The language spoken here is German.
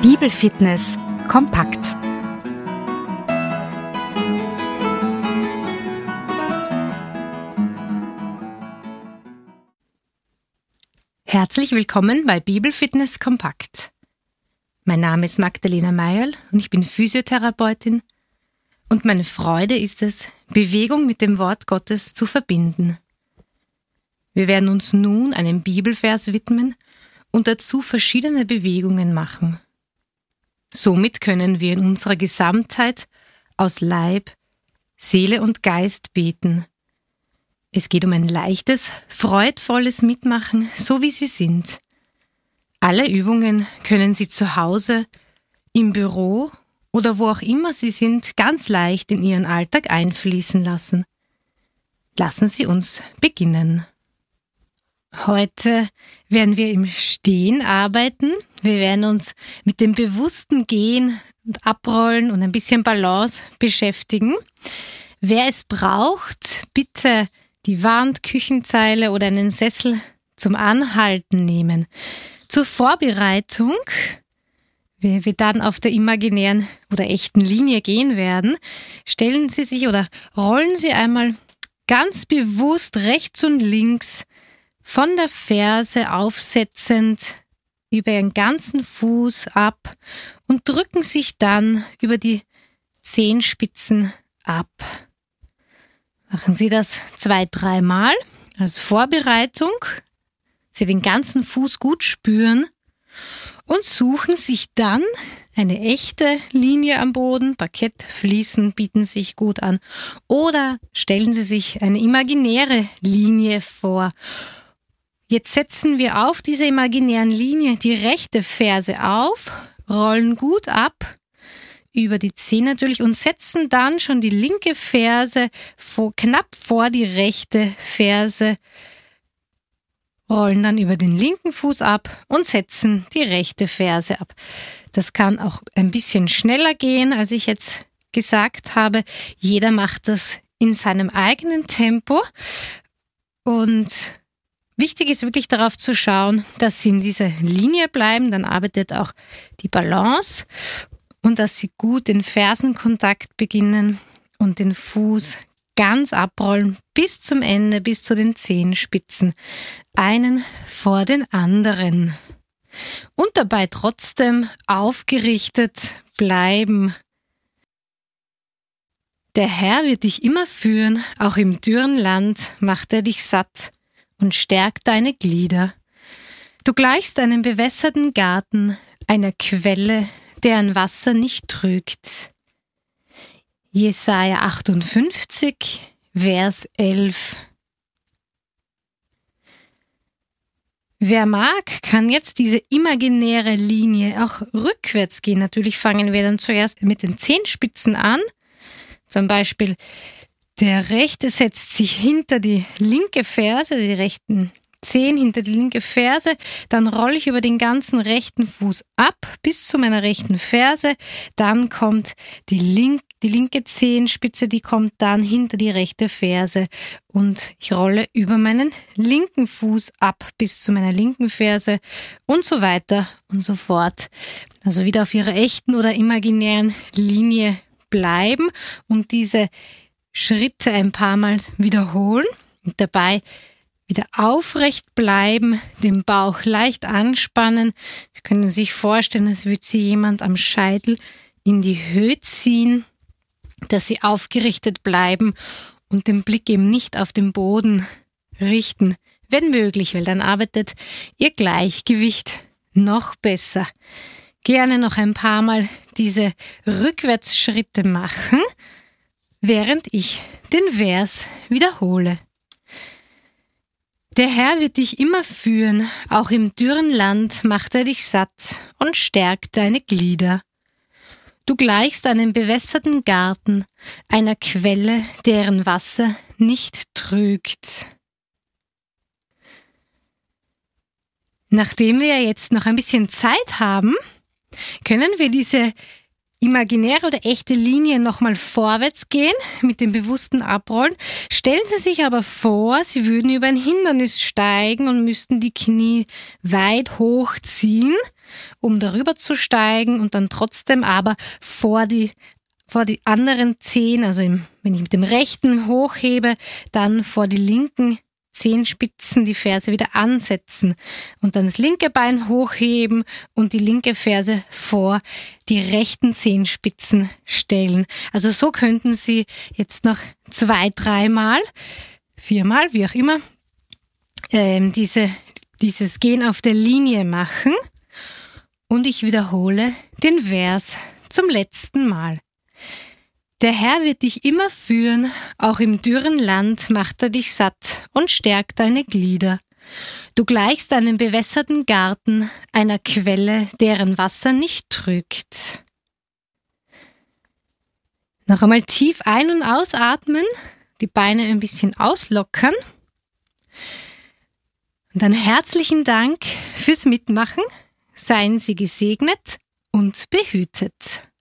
Bibelfitness kompakt. Herzlich willkommen bei Bibelfitness kompakt. Mein Name ist Magdalena Meierl und ich bin Physiotherapeutin und meine Freude ist es, Bewegung mit dem Wort Gottes zu verbinden. Wir werden uns nun einem Bibelvers widmen und dazu verschiedene Bewegungen machen. Somit können wir in unserer Gesamtheit aus Leib, Seele und Geist beten. Es geht um ein leichtes, freudvolles Mitmachen, so wie Sie sind. Alle Übungen können Sie zu Hause, im Büro oder wo auch immer Sie sind, ganz leicht in Ihren Alltag einfließen lassen. Lassen Sie uns beginnen. Heute werden wir im Stehen arbeiten. Wir werden uns mit dem bewussten Gehen und Abrollen und ein bisschen Balance beschäftigen. Wer es braucht, bitte die Wand, Küchenzeile oder einen Sessel zum Anhalten nehmen. Zur Vorbereitung, wie wir dann auf der imaginären oder echten Linie gehen werden, stellen Sie sich oder rollen Sie einmal ganz bewusst rechts und links von der Ferse aufsetzend über Ihren ganzen Fuß ab und drücken sich dann über die Zehenspitzen ab. Machen Sie das 2-3 Mal als Vorbereitung. Sie den ganzen Fuß gut spüren und suchen sich dann eine echte Linie am Boden. Parkettfliesen bieten sich gut an. Oder stellen Sie sich eine imaginäre Linie vor. Jetzt setzen wir auf diese imaginären Linie die rechte Ferse auf, rollen gut ab, über die Zehen natürlich und setzen dann schon die linke Ferse knapp vor die rechte Ferse, rollen dann über den linken Fuß ab und setzen die rechte Ferse ab. Das kann auch ein bisschen schneller gehen, als ich jetzt gesagt habe. Jeder macht das in seinem eigenen Tempo und wichtig ist wirklich darauf zu schauen, dass Sie in dieser Linie bleiben, dann arbeitet auch die Balance und dass Sie gut den Fersenkontakt beginnen und den Fuß ganz abrollen bis zum Ende, bis zu den Zehenspitzen, einen vor den anderen. Und dabei trotzdem aufgerichtet bleiben. Der Herr wird dich immer führen, auch im dürren Land macht er dich satt und stärkt deine Glieder. Du gleichst einem bewässerten Garten, einer Quelle, deren Wasser nicht trügt. Jesaja 58, Vers 11. Wer mag, kann jetzt diese imaginäre Linie auch rückwärts gehen. Natürlich fangen wir dann zuerst mit den Zehenspitzen an. Zum Beispiel der rechte setzt sich hinter die linke Ferse, die rechten Zehen hinter die linke Ferse, dann rolle ich über den ganzen rechten Fuß ab bis zu meiner rechten Ferse, dann kommt die linke Zehenspitze, die kommt dann hinter die rechte Ferse und ich rolle über meinen linken Fuß ab bis zu meiner linken Ferse und so weiter und so fort. Also wieder auf Ihrer echten oder imaginären Linie bleiben und diese Schritte ein paar Mal wiederholen und dabei wieder aufrecht bleiben, den Bauch leicht anspannen. Sie können sich vorstellen, als würde Sie jemand am Scheitel in die Höhe ziehen, dass Sie aufgerichtet bleiben und den Blick eben nicht auf den Boden richten, wenn möglich, weil dann arbeitet Ihr Gleichgewicht noch besser. Gerne noch ein paar Mal diese Rückwärtsschritte machen, während ich den Vers wiederhole. Der Herr wird dich immer führen, auch im dürren Land macht er dich satt und stärkt deine Glieder. Du gleichst einem bewässerten Garten, einer Quelle, deren Wasser nicht trügt. Nachdem wir jetzt noch ein bisschen Zeit haben, können wir diese imaginäre oder echte Linie nochmal vorwärts gehen mit dem bewussten Abrollen. Stellen Sie sich aber vor, Sie würden über ein Hindernis steigen und müssten die Knie weit hochziehen. um darüber zu steigen und dann trotzdem aber vor die anderen Zehen, also wenn ich mit dem rechten hochhebe, dann vor die linken Zehenspitzen die Ferse wieder ansetzen und dann das linke Bein hochheben und die linke Ferse vor die rechten Zehenspitzen stellen. Also so könnten Sie jetzt noch 2, 3 Mal, 4 Mal, wie auch immer, dieses Gehen auf der Linie machen. Und ich wiederhole den Vers zum letzten Mal. Der Herr wird dich immer führen, auch im dürren Land macht er dich satt und stärkt deine Glieder. Du gleichst einem bewässerten Garten, einer Quelle, deren Wasser nicht trügt. Noch einmal tief ein- und ausatmen, die Beine ein bisschen auslockern. Und dann herzlichen Dank fürs Mitmachen. Seien Sie gesegnet und behütet.